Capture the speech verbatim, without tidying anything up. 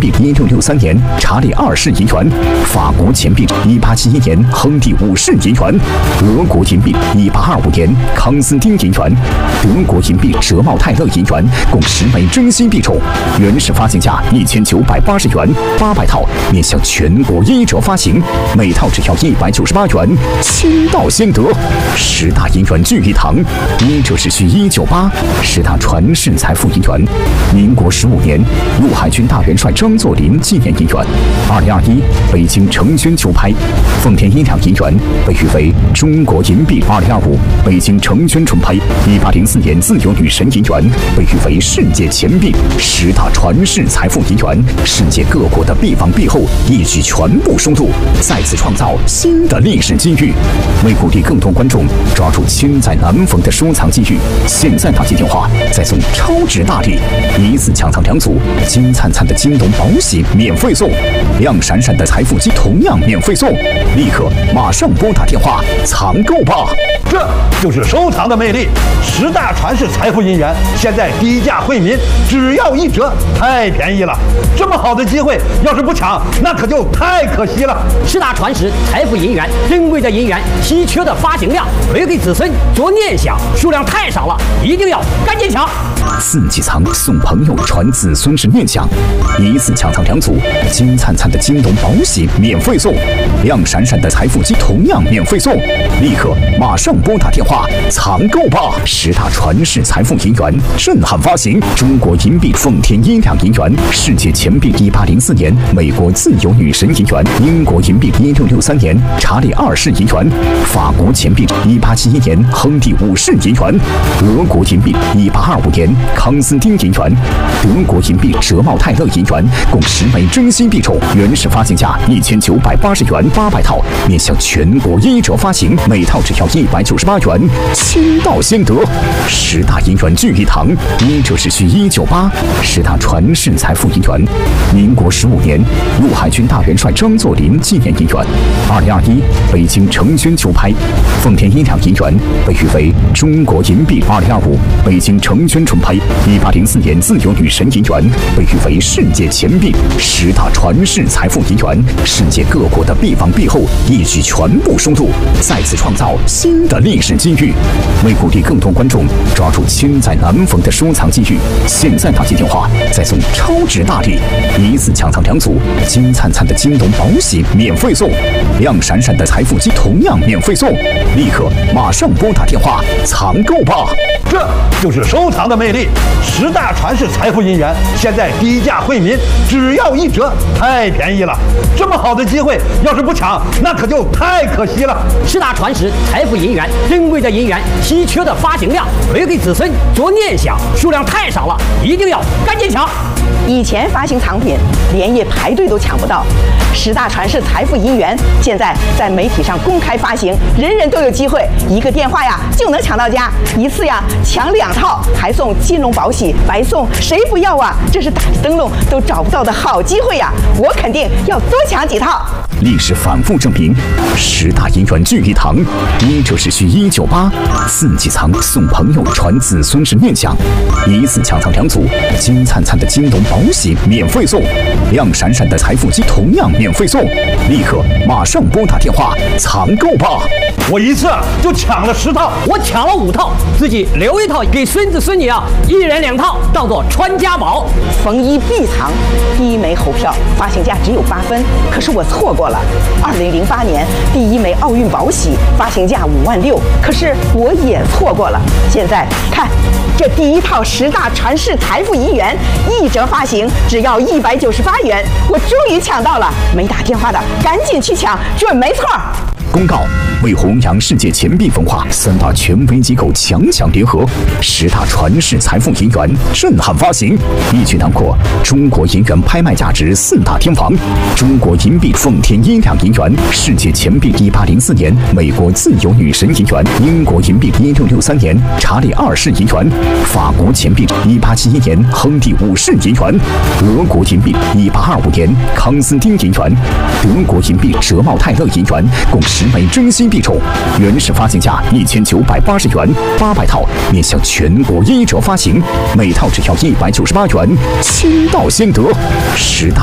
币一六六三年查理二世银元，法国钱币一八七一年亨利五世银元，俄国银币一八二五年康斯丁银元，德国银币舍茂泰勒银元共十枚真新币种，原始发行价一千九百八十元，八百套，面向全国一折发行，每套只要一百九十八元，亲到先得。十大银元聚一堂，一折是需一九八，十大传世财富银元。民国十五年，陆海军大元帅张作霖纪念银元。二零二一，北京成轩球拍，奉天一两银元被誉为中国银币。二零二五，北京成轩纯拍，一八零四年自由女神银元被誉为世界钱币。十大传世财富银元，世界各国的币王币后一举全部收录，再次创造新的历史机遇。为鼓励更多观众抓住千载难逢的收藏机遇，现在打进电话再送超值大礼，一次抢藏两组金灿灿的京东宝玺免费送，亮闪闪的财富机同样免费送，立刻马上拨打电话藏购吧！ 这就是收藏的魅力。十大传世财富银元现在低价惠民，只要一折，太便宜了。这么好的机会，要是不抢，那可就太可惜了。 十大传世财富银元，珍贵的银元，稀缺的发行量，留给子孙做念想，数量太少了，一定要赶紧抢！ 自己藏送朋友，传子孙是念想，一次抢藏两组金灿灿的京东宝玺免费送，亮闪闪的财富机同样免费送，立刻马上拨打电话藏购吧！十大传世财富银元震撼发行，中国银币奉天一两银元，世界钱币一八零四年美国自由女神银元，英国银币一六六三年查理二世银元，法国钱币一八七一年亨利五世银元，俄国银币一八二五年康斯丁银元，德国银币舍茂泰勒银元共十枚真新币种，原始发行价一千九百八十元，八百套，面向全国一折发行，每套只要一百九十八元，亲到先得。十大银元聚一堂，一折是需一九八，十大传世财富银元。民国十五年，陆海军大元帅张作霖纪念银元。二零二一，北京成轩球拍，奉天一两银元被誉为中国银币。二零二五，北京成轩纯拍，一八零四年自由女神银元被誉为世界钱币。十大传世财富银元，世界各国的币王币后一举全部收录，再次创造新的历史机遇。为鼓励更多观众抓住千载难逢的收藏机遇，现在打进电话再送超值大礼，一次抢藏两组金灿灿的京东宝玺免费送，亮闪闪的财富机同样免费送，立刻马上拨打电话藏购吧！ 这就是收藏的魅力。十大传世财富银元现在低价惠民，只要一折，太便宜了。这么好的机会，要是不抢，那可就太可惜了。 十大传世财富银元，珍贵的银元，稀缺的发行量，留给子孙做念想，数量太少了，一定要赶紧抢！ 以前发行藏品连夜排队都抢不到，十大传世财富银元现在在媒体上公开发行，人人都有机会，一个电话呀就能抢到家，一次呀抢两套，还送金龙宝玺，白送，谁不要啊？这是打着灯笼都找不到的好机会呀！我肯定要多抢几套。 历史反复证明，十大银元聚一堂，一折是需一九八，自己藏送朋友，传子孙是念想，一次抢藏两组金灿灿的京东宝玺免费送，亮闪闪的财富机同样免费送，立刻马上拨打电话藏购吧！ 我一次就抢了十套， 我抢了五套，自己留一套给孙子孙女啊，一人两套，当做传家宝。 逢一必藏，第一枚猴票发行价只有八分，可是我错过了。二零零八年第一枚奥运宝玺发行价五万六，可是我也错过了。现在看，这第一套十大传世财富银元一折发行只要一百九十八元，我终于抢到了！没打电话的赶紧去抢，准没错。 公告：为弘扬世界钱币文化，三大权威机构强强联合，十大传世财富银元震撼发行，一举囊括中国银元拍卖价值四大天王：中国银币奉天一两银元，世界钱币一八零四年美国自由女神银元，英国银币一六六三年查理二世银元，法国钱币一八七一年亨利五世银元，俄国银币一八二五年康斯丁银元，德国银币舍茂泰勒银元共十枚真新币种，原始发行价一千九百八十元，八百套，面向全国一折发行，每套只要一百九十八元，亲到先得。十大